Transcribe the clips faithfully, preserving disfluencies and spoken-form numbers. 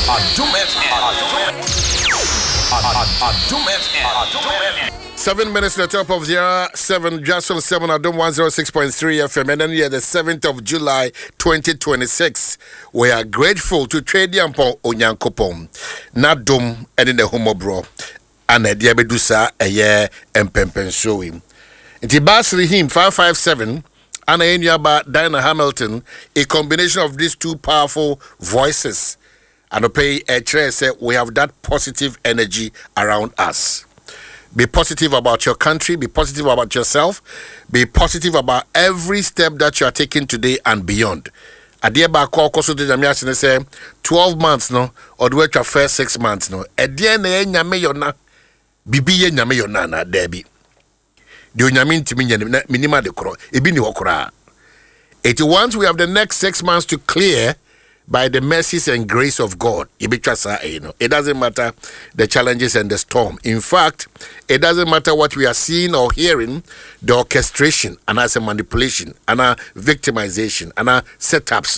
Seven minutes at the top of zero seven, just on seven, Adom one oh six point three F M, and then here the seventh of July twenty twenty-six. We are grateful to trade Yampon Onyankopon, Nadum, and in the Homo Bro, and a Diabedusa, a year and Pempen showing. It's Basri him five five seven, and a Enyaba Diana Hamilton, a combination of these two powerful voices. And pay a trace, we have that positive energy around us. Be positive about your country, be positive about yourself, be positive about every step that you are taking today and beyond. Adia ba ko ko so de nyame ase say twelve months no or the way to first six months no. Edie na nyame yona bibi ye nyame yona na da bi. De nyame ntimi nyane minima de kro ebi ni hokora. It once we have the next six months to clear by the mercies and grace of God. It doesn't matter the challenges and the storm. In fact, it doesn't matter what we are seeing or hearing, the orchestration and as a manipulation and a victimization and a setups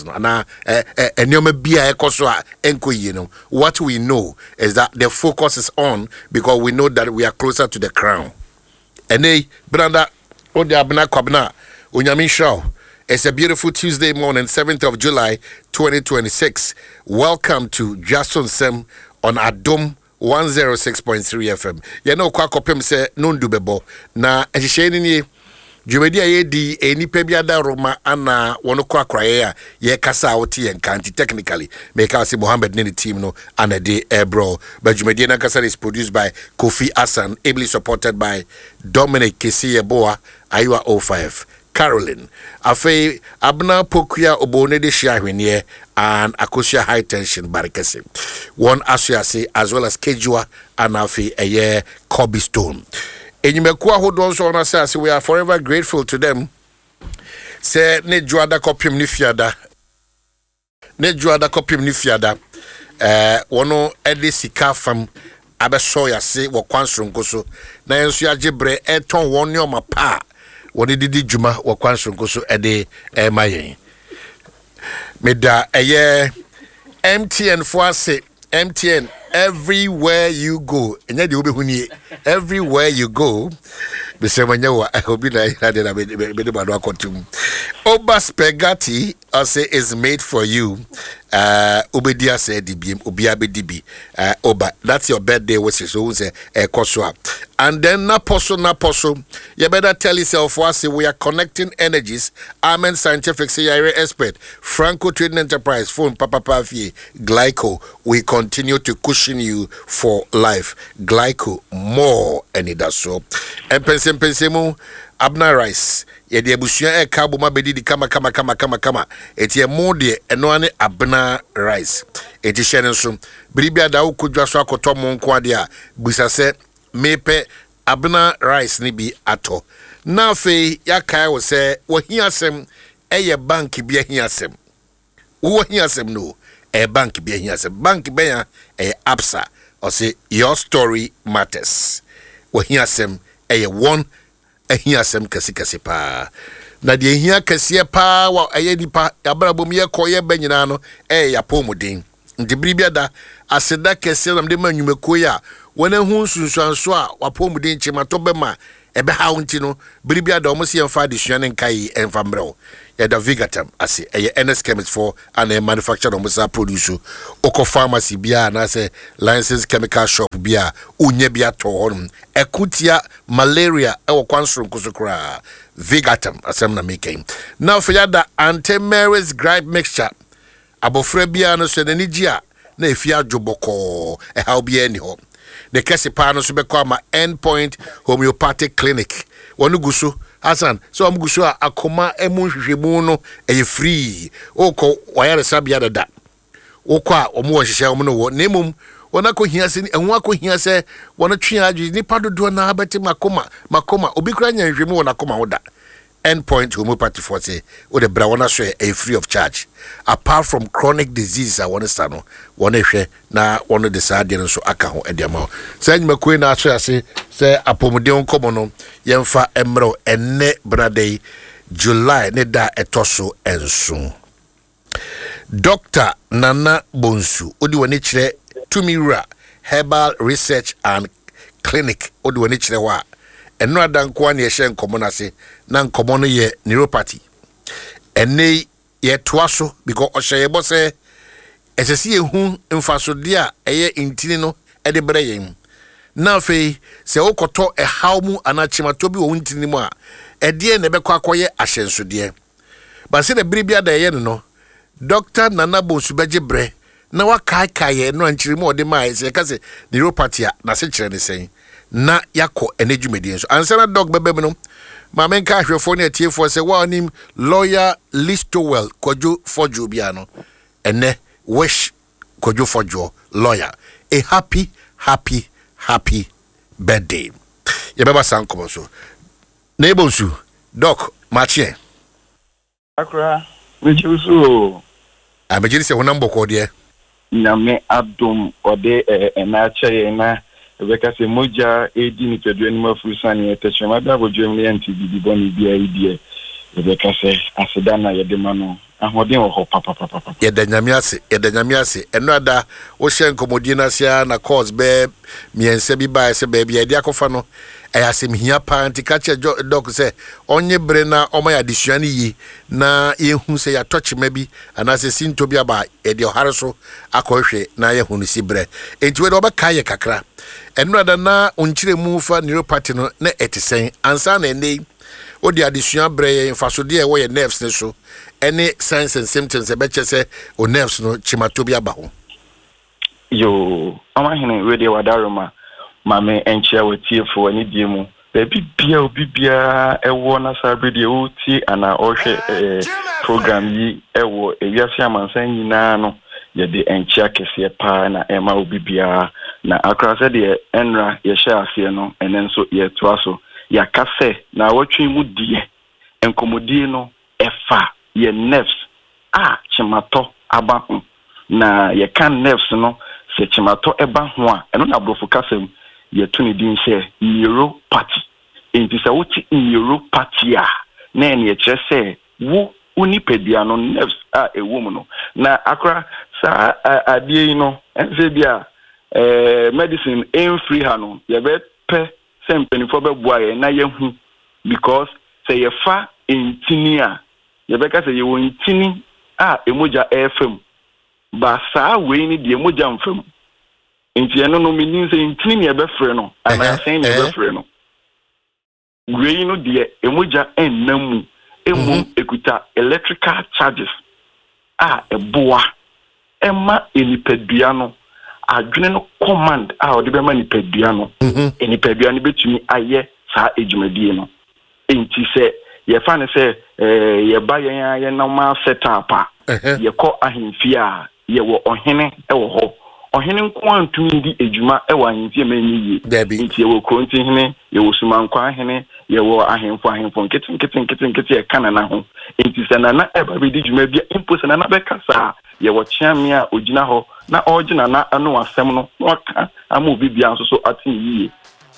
and what we know is that the focus is on because we know that we are closer to the crown. And they branda odiabna kwabna onyame show. It's a beautiful Tuesday morning, seventh of July, twenty twenty-six. Welcome to Jason Sem on Adom one oh six point three F M. You know, kwa kopem se nondubebo. Na eshisheni ni jumedi ye di eni pebiada Roma ana wano kwa kraea ye kasa oti yen kanti technically. Meka wasi Mohammed nini team no ana de ebro. But jumedi na kasa is produced by Kofi Asan, ably supported by Dominic Kisi Yeboa, Ayua oh five. Caroline, Afe Abna Pokuya Obone de Shahwinier and Akosia High Tension Barikasi. One Asuasi as well as Kejua and Afe a year Kobe Stone. And you make who don't want to say we are forever grateful to them. Say ne juada kopium nifiada. Ne juada kopium nifiada. Eh wono edi sika fam abesoya se wo kwansron koso. Na yensu ya jebre eton wonyo mapa. What did the Juma or Quanson go so a day, eh, my Meda a year M T N for say M T N everywhere you go, and then you'll be everywhere you go. The same when you I hope you had a bit about Oba spaghetti, I say, is made for you. Uh, Obedia said, D B M, Obiabe D B, uh, Oba. That's your birthday, which is always a Koswa. And then Naposo, Naposo, you better tell yourself, what we are connecting energies. Amen Scientific C I A expert, Franco Trading Enterprise, phone Papa Pafi, Glyco. We continue to cushion you for life. Glyco, more, and it does so. And Pensem Pensemu, Abna Rice. Ye de abusuan e ka boma bedi di kama kama kama kama kama eti e mo de eno ane Abna Rice eti hye ne so biribia da wo kodwa so akoto mo nko ade a busa se mepe Abna Rice ni bi ato na fe ya kai wo se wo hiasem eye bank bi hiasem wo hiasem no e bank bi hiasem bank be ya e Absa o se your story matters wo hiasem eye one ehia sem kase kase pa na de ehia kase pa wa ayedipa abrabom ye koye banyina no eh ya pomuden ndibiribia da aseda kase nam de manwumeko ya wona hu sunsuanso a wa pomuden chimato bema ebe ha unti no biribia da omosi emfa de hwene nkai emfa mbrɛw ya da Vigatam ase eye N S Chemist for and a manufacturer omosa produce oko pharmacy bia na se licensed chemical shop bia unye bia to honum ekutia malaria ewo kwansoro kusukura Vigatam asem na making now for da anti-Mary's gripe mixture abofra bia no so nani gia na efia dwoboko e ha bia ni ho the kesipa no so be call ma Endpoint Homeopathic Clinic wonu guso Hasan so am guso akoma emu hwehwemu no e free oko wayare sabia dada oko a omo wo hyehyɛ omo no wo nemum wona ko hia se enhu akɔ hia se wona twe adwe ni padodo na abeti makoma makoma obi kura nya hwehwemu wona koma woda Endpoint Homeopathy for say o the bra wona so e free of charge apart from chronic disease I want to start no wona hwɛ na wona de saa de no so aka ho ediama say nymakoi na so ase say apomuden komo no yemfa emro enne brade July ne da etoso enso Doctor Nana Bonsu odi wani chire Tumira Herbal Research and Clinic odi wani chire wa eno adan kwa ne hye nkomo na se na nkomo no ye neuropathy ene ye toaso because ohye bo se esesi ehu mfasode a eye intini no e de bre yen na fe se okoto e hawmu anachimato bi wo intini mu a e de ne bekọ akoye ahyensode ba se de biribia da ye no Doctor Nana Bonsu beje bre na wakai kai no anchiri mo de mai se ka se neuropathy na se kire ne sen na yako enejumedi nso ansana dog bebe no ma men ka hwefo ne tiefo se wa nim lawyer Listowell Kojo Fojo bia no ene wish Kojo Fojo lawyer a happy happy happy birthday ye beba sanko so na Bonsu doc machie akra mechuso abejiri se honam boko de nyame adom ode ena chere na ebeka se moja edi ni pedwe ni mafusani etechema da bodwem ne anti bibi boni bia idie ebeka se asedana yedema no ahoden wo papa papa papa yeda nyame ase yeda nyame ase eno ada wo hye nkomodi na sia na cause be miense bi ba se ba bia dia kofa no ayasem hia pa antikache doc se onye bre na omo ya disuani yi na yehu se ya touch mabi anase sinto bi aba e de ohare so akohwe na ye hunu si bre enti we do ba kaye kakra eno ada na onchire mu fa neuropathy no na etisen ansa na ene odi adisuan bre ye fasode e wo ye nerves ne so any signs and symptoms e be chese o nerves no chimato bi aba ho yo amahene we de wadaroma mame enchia wetiefo ani diemu baby bia obi bia ewo na sabre de oti ana ohwe program yi ewo ewiase amansan nyina no ye de enchia kese pa na ema obi bia na akrase de enra ye sha ase no enenso ye toaso ya kase na wotwe mu die enkomodie no efa ye nerves a chimato aba ho na ye kan nerves no se chimato eba ho a eno na brofo kasem ye tuni din se neuropathy enti se wuti neuropathy a na en ye kire se wo unipedia no nerves a ewo mu no na akra sa adie no ense bia eh medicine en free ha no ye be pe se mpenifo be boa ye na ye hu because se ye fa entini a ye be ka se ye wo entini a emoja fm ba sa we ni de emoja mfam enti eno no menin se ntini ne be frɛ no ana sen ne be frɛ no we no de emoja ennamu emu ekuta electrical charges a eboa ema enipadua no adwene no command a ode be ma nipadua no enipadua no betumi aye saa ejumadi no enti se ye fa ne se eh ye ba yen ye normal setup a ye kɔ ahemfi a ye wo ohene e wo ho ohene nko antumi di ejuma e wa ahemfi emanyi yi nti ye wo kronti hene ye wo sumankwa ahene ye wo ahemfo ahemfo nkete nkete nkete nkete e kana na ho nti se na na e ba bi di juma bia impo se na na be kasa ye wo chiame a ogina ho na ogina na anu asem no waka ama obi bia nso so atin yi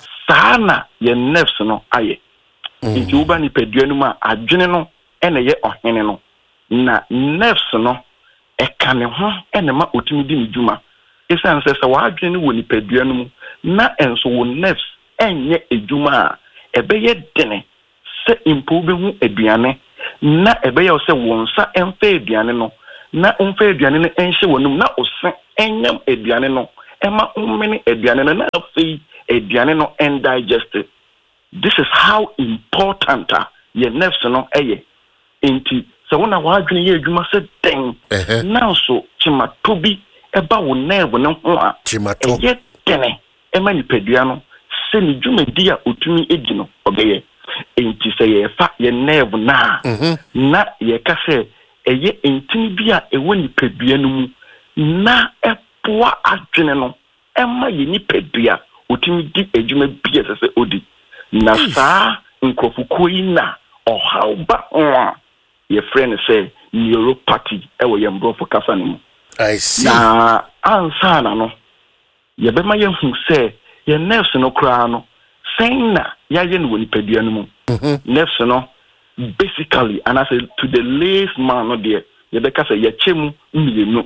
sana ye nerves no aye nti uba ni peduanu ma adwene no ene ye ohene no na nerves no e kane ho ene ma otumi di midjuma esan se se wa adwene wo ni peduanu mu na enso wo nerves enye ejuma a ebeye dene se impo be hu aduane na ebeye se wonsa emfa aduane no na emfa aduane no enhye wonum na ose enyam aduane no ema ummene aduane no na afei aduane no undigested. This is how important uh, your nerves no eye enti so when wa adwene ye adwuma se den now so chimato bi eba wo nerve no ho a chimato ye tene e ma ni pedua no se ni dwumadi a otumi edi no obeye enti se ye fa ye nerve na na ye ka se eye entini bi a ewo ni pedua no mu na epoa adwene no e ma ye ni pedua otumi di adwuma bi a se odi na saa nkofuko yi na ohauba on ye friend say neuropathy e wo yembro for kasa ni mu I see na ansa na no ye be ma ye hu say ye nerves no kra no sen na ya ye no woni padua no mu nerves no basically and I say to the layman no there yɛbɛka sɛ yɛkyɛ mu mmienu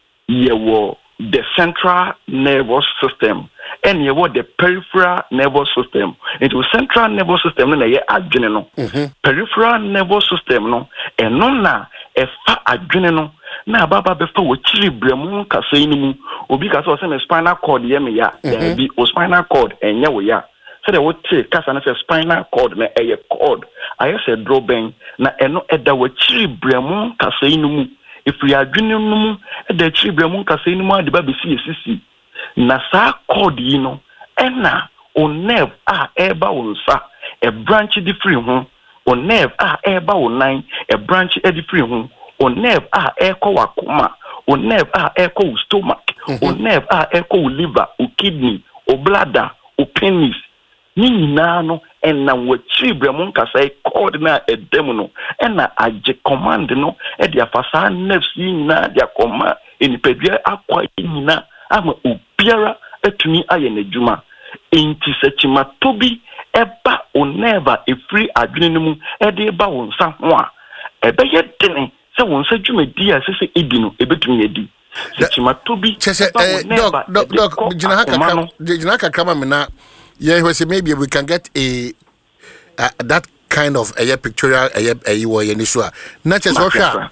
yɛwɔ the central nervous system and yɛwɔ the peripheral nervous system. Into central nervous system no na yɛ adwene no. Peripheral nervous system no ɛno na ɛfa adwene no na baba befa wo chiri bremu kasa yi mu obi kasa o se me spinal cord ye me ya bi o spinal cord enye wo ya se de wo te kasa na se spinal cord na eye cord aye se droben na eno eda wo chiri bremu kasa yi mu ifri adwene no mu eda chiri bremu kasa yi mu ade ba besi esisi na sa cord yi no ena o nerve a eba wo nsa e branch di free ho o nerve a eba wo nan e branch e di free ho o nerve a echo wakoma o nerve a echo stomach o nerve a echo liver o kidney o bladder o penis ni nyina no ena wachi bremon kasa cord na edem no ena age command no e dia fasa nerves nyina dia command enipadua akwa nyina ama obiara atumi aye n'adwuma enti sechima tobi eba o nerve e free adwene mu e de ba won sa ho a ebe ye dene se won sa dwumadi a se se edi no ebetumi edi se chima tobi chese doc doc doc jina haka jina haka kama me na yeah we say maybe we can get a uh, that kind of a pictorial a a wo ye ni so a na chese o hwa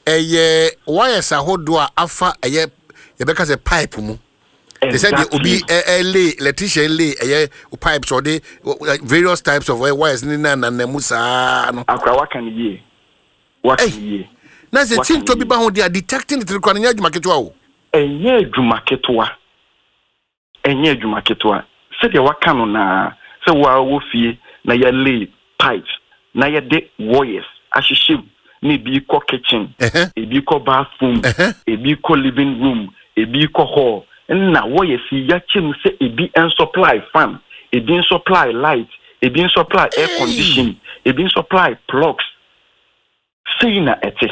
eh wires ahodo a afa eh ye beka se pipe mu they said the obi eh lay electrician lay eh pipes or the various types of wires ni na na musa no akwa waka ni ye waka ni ye na se tin to bi ba ho dia detecting the kwa nya adwuma ketwa wo enye adwuma ketwa enye adwuma ketwa se de waka no na se wa wo fie na ya lay pipes na ya de wires ahihim ni bi ko kitchen e bi ko bathroom e bi ko living room e bi ko hall na wires ya chim se e bi en supply fan e bi supply light e bi supply air conditioning e bi supply plugs see na ete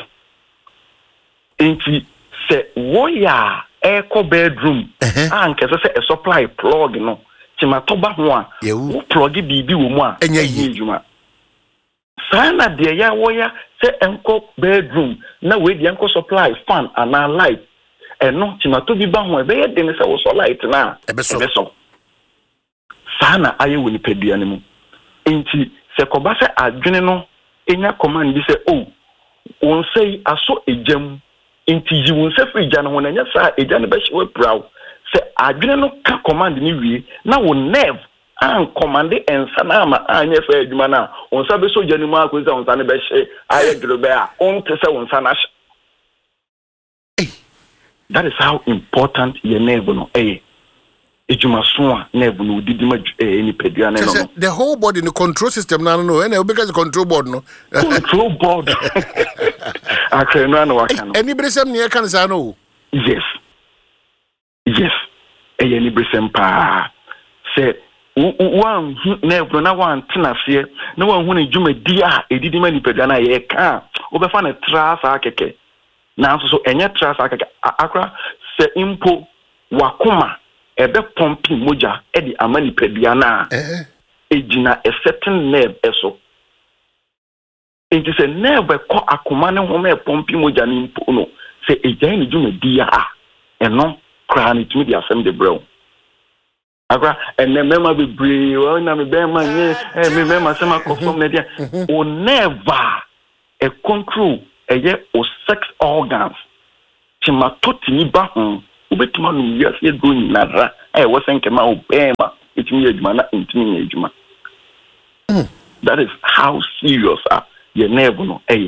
enti se wire air co bedroom and kese se a supply plug no tima toba ho a wo plug bibi wo mu a enye yidwuma sana de ya wire se enko bedroom na we de enko supply fan and light eno tima to bi ba ho e be ye de ne se wo so light na e be so sana aye woni pedua ne mu enti se koba se adwene no enya command bi se oh won say aso ejam enti yi won se free jana won anya sa eja ne be hwe brow se adwene no ka command ni wie na won nerve an command ensa na ma anya fa adwuma na won sa be so jani mu akoza won sa ne be hwe aye dwrobe a on te se won sa na hwe. That is how important your nerve no eh ejuma so a nerve no didi ma any pedua na no the whole body no control system na no and because the control board no control board akre no na waka no any bresem ne kan sa no yes yes eh any bresem pa say one nerve no na one tenase na one hu ne juma di a edidi ma ni pedua na ye ka obefa na trasa akeke na so so enye trasa akeke akra se impo wakoma ebe pumping moja e di amani pedua na eh ejina a certain nerve eso it is a nerve ko akoma ne ho me pumping moja ni mpo no se ejan ni dwuma dia a eno kra ni tumi di asem de bro akra enne mema be bre o na me be ma nye eh me mema se ma confirm na dia o never a control eye o sex organs tima totini ba ho ubetima no yes ye do ni nara eh wo senke ma obema itimi adwuma na intimi adwuma. That is how serious are your nerve no eh.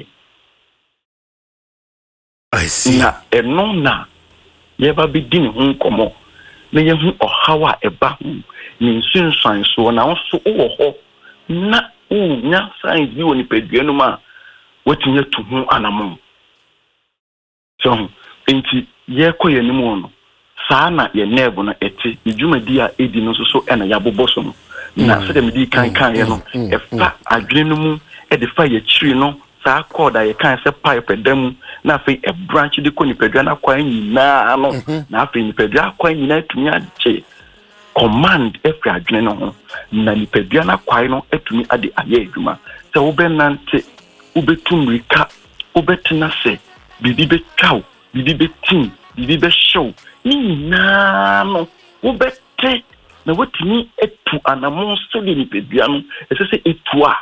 I see. Na eno na ye ba bi di ni ho nkomo na ye hu ohawa eba hu ni nsunsan so na so wo ho na nya science bi woni pedua no ma watinye tu hu anamon so enti ye koye ni mu no saa na ye nerve na eti idwumadi a edi no so so ena ya boboso no na se dem di kan kan ye no e fa adwene no mu e de fa ye chiri no saa cord a ye kan se pipe dem na fe e branch de ko ni pedua na kwa nyina no na fe ni pedua kwa nyina tumi ache command e fa adwene no ho na ni pedua na kwa no etumi ade aye adwuma se wo be nante wo betum rika wo betina se bibi be cow bibi be tin bibi be show ni na no wo bete na wotini etu anamon so de nipedua no ese se etu a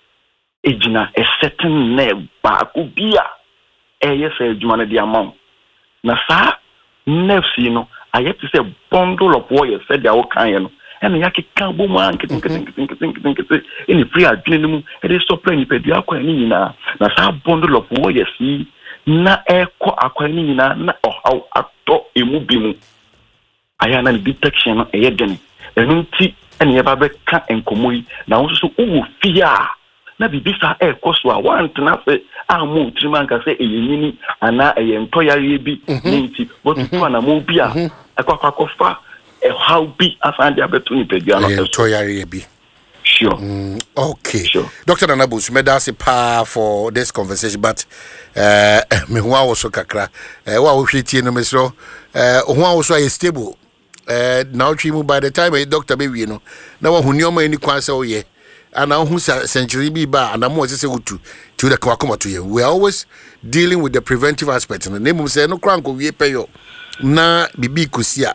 ejina a certain nerve ba ko bia eye se adwuma na dia ma na sa nerves yi no ayet se bundle of wires said dia wo kan ye no ena yake kan bo mu anke tin tin tin tin tin tin eni free adwene mu e dey supply nipedua kwa ni nyina na sa bundle of wires yi na eko akwa ni nyina na ohaw ato emu bi mu aya na detection no eye den enunti ene ye ba be ka enkomoyi na wo so wo fia na bibisa eko so a want na se amu trima nka se eyenyini ana eyento yare bi nti botutu ana mo bi a akwa akwa e how be afande abetu ni pedua no eyento yare bi. Sure. Mm, okay. Sure. Doctor Nanabus, me da se pa for this conversation, but uh, me ho awoso kakra. Uh, wa wo hwetie no me so uh, ho awoso ay stable. Uh, now mu by the time a doctor be wi no na wa hunioma ni kwan se oye ana hu century bi ba ana mo se wutu to the kwakoma to ye. We are always dealing with the preventive aspect. No name say no kran ko wie peyo na bibi kusia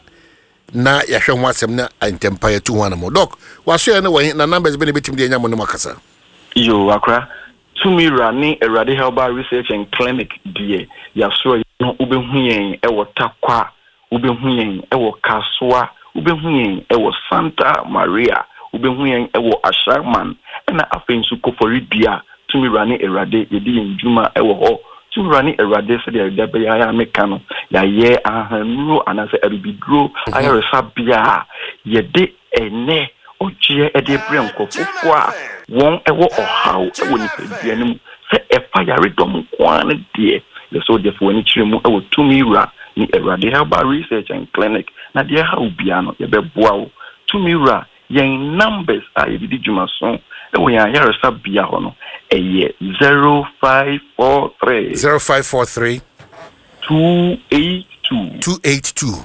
na ya hwe ho asem na antempire tu ho na mo doc wa so na we na numbers be ne betim de nyamo no makasa yo akra to me running a Erade Herbal Research and Clinic die ya so no ubehu yen e wo takwa ubehu yen e wo Kasoa ubehu yen e wo Santa Maria ubehu yen e wo Asharman na afensu koforidua to me running a Erade yedi njuma e wo ho to running a Erade se de da be ya meka no ya ye ahanru anase eribidro ayere sabia yede ene oje ede brem kofofo a won ewo ohaw ewo ni peduanim se efa yare dom kwan de le so de fo ni chiremu ewo tumira ni Erade Herbal Research and Clinic na de ha obia no ye beboa wo tumira yen numbers a ye di djuma so ewo yan yare sabia ho no eye zero five four three zero five four three two eight two two eight two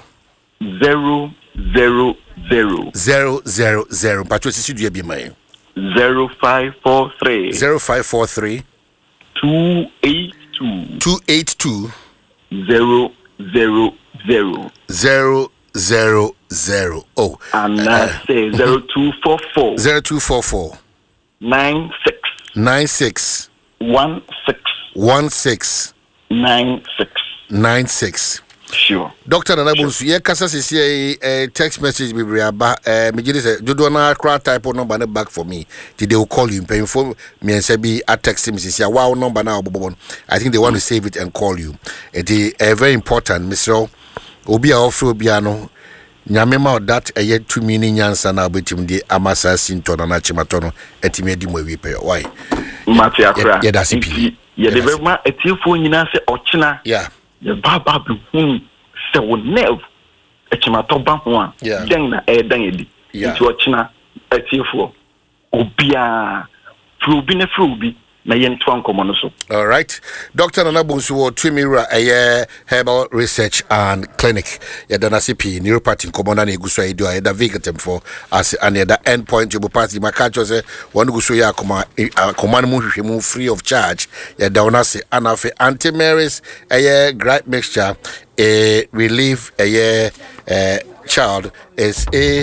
zero zero zero zero zero zero patro sisi dua bi mai zero five four three zero five four three two eight two two eight two zero zero zero zero zero zero. Oh, and uh, say zero two four four zero two four four nine six nine six one six one six nine six nine six. Sure. Doctor Nanabus, ye kasa sisi a text message be aba eh me gidi say dodo na cry type number na back for me. Did they will call you pay for me and say be a text me sisi a wow number now obobon. I think they want to save it and call you. It is uh, very important, Mister Obi a offer obi ano nyame ma that a yet two meaning nyansa na obetim de amasa sinto na na chimatono etime di mo wi pay. Why? Mati akra. Yeah, that's it. Yeah, the very ma etiefo nyina se ochina. Yeah. The baba be hu se wo nerve echimato ba ho a den na e dan edi nti ochina etiefo obia frubi na frubi na yento ankomo no so. All right. Doctor Nanabunsu wo Twimira a Herbal Research and Clinic ya dana C P neuropathy komona na eguso edo ya da vegatem for as and the end point you party makacho say one guso ya akoma akoma mu hwehwe mu free of charge ya da ona se anafe anti-maris a gripe mixture a relief a child is a